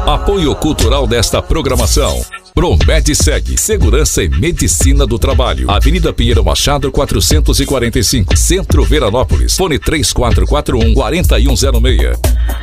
Apoio cultural desta programação: Promedsegue, Segurança e Medicina do Trabalho. Avenida Pinheiro Machado, 445, Centro Veranópolis. Fone 3441-4106.